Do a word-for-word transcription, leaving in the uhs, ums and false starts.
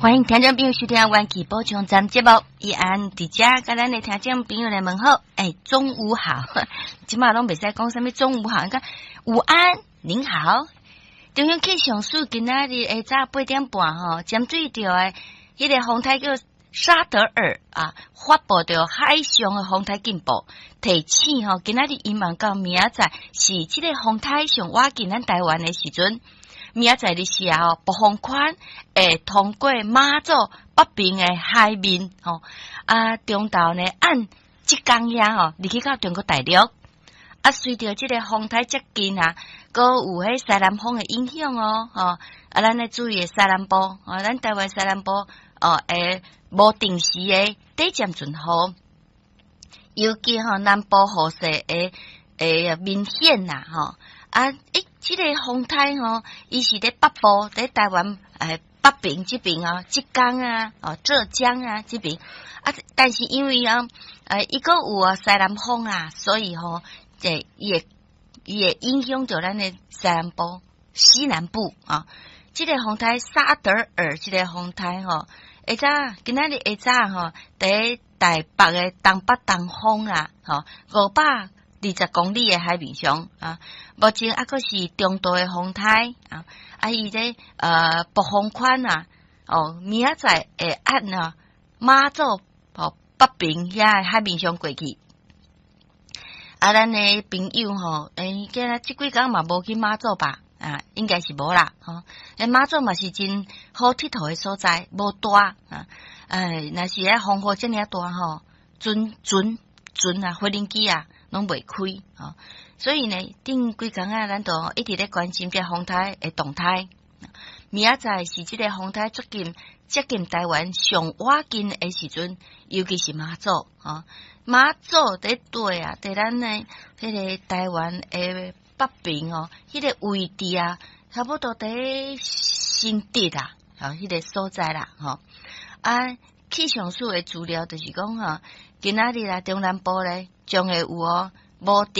欢迎听众朋友收听元气补充站节目，依安伫遮甲咱的听众朋友来问好，诶，中午好，即马拢袂使讲啥物中午好，你看午安，您好。中央气象署今仔日下早八点半吼，针对着诶迄个风台叫沙德尔啊，发布着海上的风台警报，提醒吼，今仔日伊望到明仔是即个风台上挖进咱台湾的时阵。明仔载日时啊，暴风圈会通过马祖北边的海面吼，啊，中岛呢按即工呀吼，入去到中国大陆，啊，随着即个风台接近啊，阁有迄西南风的影响哦，吼，啊，咱来注意西南部，啊，咱台湾西南部哦，诶，无定时的短暂阵雨，尤其吼南部雨势会会明显啦，吼。啊，诶，即、這个风台吼，伊是伫北部，伫台湾诶北边即边啊，浙江啊，哦浙江啊即边啊，但是因为啊，诶，伊个有啊西南风啊，所以吼，这也也影响着咱诶西南部、西南部啊。即、這个风台沙德尔，即个风台吼，下早今仔日下早吼，伫台北诶东北东风啦，吼五百二十公里诶海面上啊，目前还阁是中度诶风台啊，啊伊咧呃暴风圈啊，哦明仔载会按啊马祖哦北边遐海面上过去，啊咱诶朋友吼，诶今仔即几工嘛无去马祖吧？啊，应该是无啦，吼、哦，诶马祖嘛是真好佚佗诶所在，无大啊，诶若是咧风雨遮尔大吼，船船船啊，飞轮机啊。拢袂开啊，所以呢，顶几工啊，咱都一直咧关心这风台的动态。明仔载是即个风台接近接近台湾上瓦近的时阵，尤其是马祖啊，马祖伫对啊，伫咱呢迄个台湾的北边哦，迄、那个位置啊，差不多伫新竹啊，啊，迄、那个所在啦，吼啊，气象署的资料就是讲吼，今仔日啊，中南部咧。将会有哦，无